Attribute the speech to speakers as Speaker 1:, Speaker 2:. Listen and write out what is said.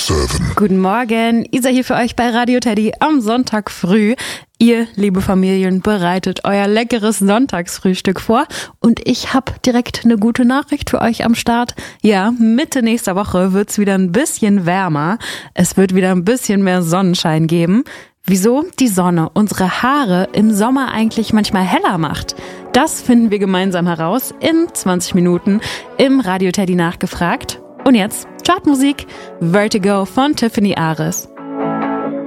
Speaker 1: 97.
Speaker 2: Guten Morgen, Isa hier für euch bei Radio Teddy am Sonntag früh. Ihr, liebe Familien, bereitet euer leckeres Sonntagsfrühstück vor und ich habe direkt eine gute Nachricht für euch am Start. Ja, Mitte nächster Woche wird's wieder ein bisschen wärmer. Es wird wieder ein bisschen mehr Sonnenschein geben. Wieso die Sonne unsere Haare im Sommer eigentlich manchmal heller macht, das finden wir gemeinsam heraus in 20 Minuten im Radio Teddy nachgefragt. Und jetzt Chartmusik, Vertigo von Tiffany Ares.